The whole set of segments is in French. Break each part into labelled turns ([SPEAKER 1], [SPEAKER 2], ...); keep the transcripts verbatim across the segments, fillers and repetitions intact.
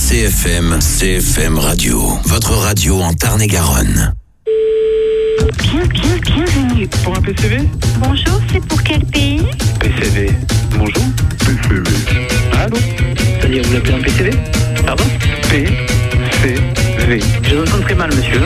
[SPEAKER 1] C F M, C F M Radio, votre radio en Tarn-et-Garonne.
[SPEAKER 2] Bien, bien, bienvenue.
[SPEAKER 3] Pour un P C V ?
[SPEAKER 2] Bonjour, c'est pour quel pays ?
[SPEAKER 3] P C V. Bonjour. P C V. Allô ?
[SPEAKER 4] C'est-à-dire, vous l'appelez un P C V ?
[SPEAKER 3] Pardon ? P C V.
[SPEAKER 4] Je vous entends très mal, monsieur.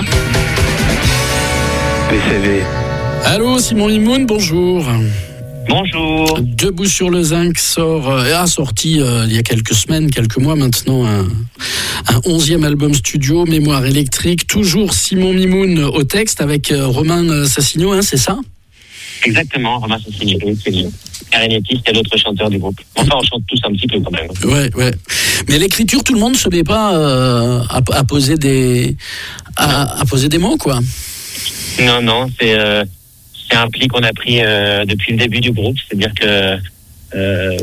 [SPEAKER 3] P C V.
[SPEAKER 5] Allô, Simon Mimoun, bonjour.
[SPEAKER 4] Bonjour.
[SPEAKER 5] Debout sur le zinc sort, euh, a sorti euh, il y a quelques semaines, quelques mois maintenant, un, un onzième album studio, Mémoire électrique. Toujours Simon Mimoun au texte avec euh, Romain Sassigno, hein, c'est ça ?
[SPEAKER 4] Exactement, Romain Sassigno, c'est lui. Clarinettiste et l'autre chanteur du groupe. Enfin, on chante tous un petit peu quand même.
[SPEAKER 5] Ouais, ouais. Mais l'écriture, tout le monde ne se met pas euh, à, à poser des, à, à poser des mots, quoi.
[SPEAKER 4] Non, non, c'est... Euh... C'est un pli qu'on a pris euh, depuis le début du groupe, c'est-à-dire que euh,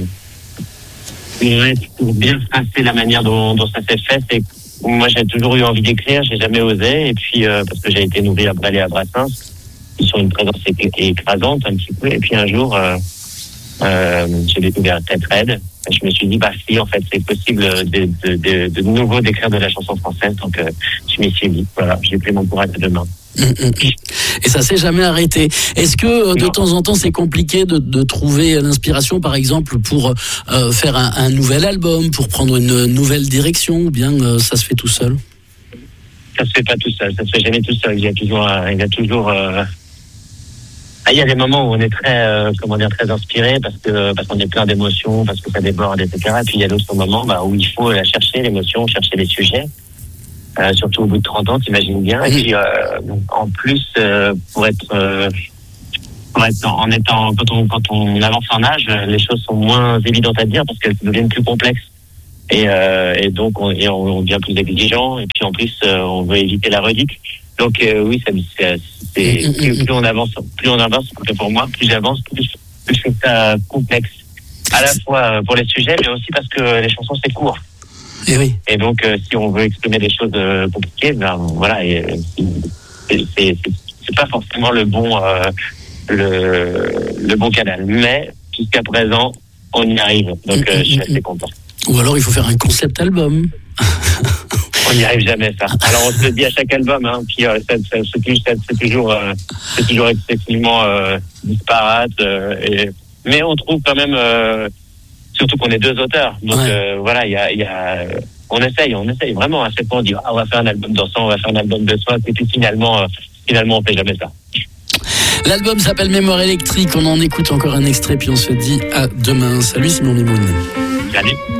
[SPEAKER 4] pour bien tracer la manière dont, dont ça s'est fait, c'est moi j'ai toujours eu envie d'écrire, j'ai jamais osé, et puis euh, parce que j'ai été nourri à Bralé à Brassens, sur une présence écrasante un petit peu, et puis un jour euh, euh, j'ai découvert Tête Raide, et je me suis dit bah si en fait c'est possible de, de, de, de nouveau d'écrire de la chanson française, donc euh, je m'y suis dit, voilà, j'ai pris mon courage à deux mains.
[SPEAKER 5] Et ça s'est jamais arrêté. Est-ce que de non. temps en temps c'est compliqué de, de trouver l'inspiration, par exemple, pour euh, faire un, un nouvel album, pour prendre une nouvelle direction, ou bien euh, ça se fait tout seul ?
[SPEAKER 4] Ça se fait pas tout seul, ça se fait jamais tout seul. Il y a toujours, euh, il y a toujours. Euh... Ah, il y a des moments où on est très, euh, comment dire, très inspiré parce que parce qu'on est plein d'émotions, parce que ça déborde, et cetera. Et puis il y a d'autres moments bah, où il faut la chercher, l'émotion, chercher les sujets. Euh, surtout au bout de trente ans, t'imagines bien. Et puis, euh, en plus, euh, pour être, euh, pour être en, en étant, quand on, quand on avance en âge, les choses sont moins évidentes à dire parce qu'elles deviennent plus complexes. Et, euh, et donc, on, et on, on devient plus exigeant. Et puis, en plus, euh, on veut éviter la redite. Donc, euh, oui, ça, c'est, c'est plus, plus on avance, plus on avance. Pour moi, plus j'avance, plus, plus je trouve ça complexe. À la fois pour les sujets, mais aussi parce que les chansons c'est court.
[SPEAKER 5] Et, oui.
[SPEAKER 4] et donc, euh, si on veut exprimer des choses euh, compliquées, ben voilà, et, c'est, c'est, c'est pas forcément le bon, euh, le, le bon canal. Mais jusqu'à présent, on y arrive. Donc, euh, je suis assez content.
[SPEAKER 5] Ou alors, il faut faire un concept album.
[SPEAKER 4] On n'y arrive jamais, ça. Alors, on se le dit à chaque album, hein. Puis euh, c'est, c'est, c'est, c'est toujours, euh, c'est toujours excessivement euh, disparate. Euh, et, mais on trouve quand même. Euh, Surtout qu'on est deux auteurs, donc ouais. euh, voilà, il y a, y a, on essaye, on essaye vraiment. À chaque fois, on dit ah, on va faire un album dansant, on va faire un album de soin, et puis finalement, euh, finalement, on fait jamais ça.
[SPEAKER 5] L'album s'appelle Mémoire électrique. On en écoute encore un extrait, puis on se dit à demain. Salut Simon Mimoun.
[SPEAKER 4] Salut.